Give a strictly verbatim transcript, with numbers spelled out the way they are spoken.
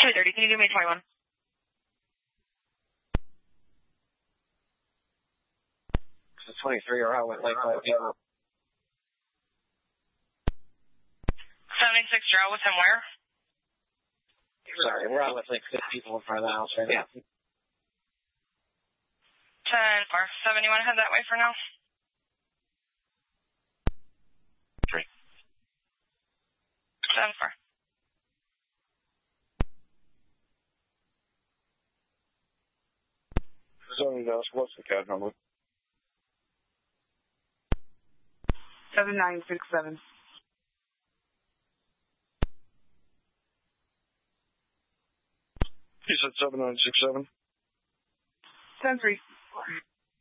two thirty, can you give me twenty-one? This is twenty-three, or out with Lakeway people. seventy-six Joe, with him where? Sorry, we're out with like six people in front of the house right now. ten four. seven, you want to head that way for now? Three. ten four. Zoning Dallas, what's the code number? seven nine six seven. You said seven nine six seven? ten three.